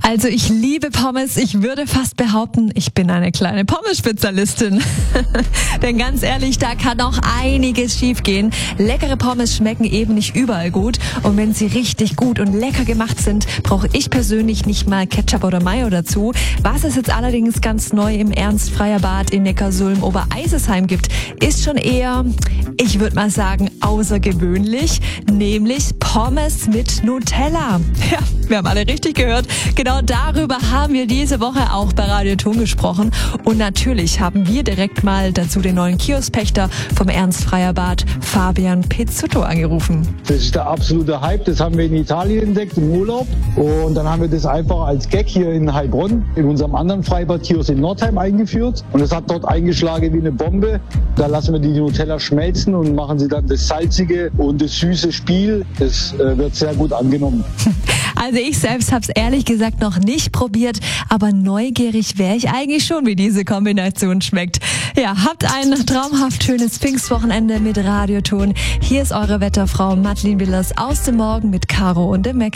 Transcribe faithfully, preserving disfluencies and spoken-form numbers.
Also ich liebe Pommes. Ich würde fast behaupten, ich bin eine kleine Pommes-Spezialistin. Denn ganz ehrlich, da kann auch einiges schiefgehen. Leckere Pommes schmecken eben nicht überall gut. Und wenn sie richtig gut und lecker gemacht sind, brauche ich persönlich nicht mal Ketchup oder Mayo dazu. Was es jetzt allerdings ganz neu im Ernst-Freyer-Bad in Neckarsulm Obereisesheim gibt, ist schon eher, ich würde mal sagen, außergewöhnlich. Nämlich Pommes mit Nutella. Ja, wir haben alle richtig gehört. Genau darüber haben wir diese Woche auch bei Radio Ton gesprochen. Und natürlich haben wir direkt mal dazu den neuen Kioskpächter vom Ernst-Freyer-Bad, Fabian Pizzuto, angerufen. Das ist der absolute Hype. Das haben wir in Italien entdeckt, im Urlaub. Und dann haben wir das einfach als Gag hier in Heilbronn, in unserem anderen Freibad-Kiosk in Nordheim eingeführt. Und es hat dort eingeschlagen wie eine Bombe. Da lassen wir die Nutella schmelzen und machen sie dann das salzige und das süße Spiel. Das äh, wird sehr gut angenommen. Also ich selbst habe es ehrlich gesagt noch nicht probiert, aber neugierig wäre ich eigentlich schon, wie diese Kombination schmeckt. Ja, habt ein traumhaft schönes Pfingstwochenende mit Radioton. Hier ist eure Wetterfrau Madeleine Willers aus dem Morgen mit Caro und dem Mac.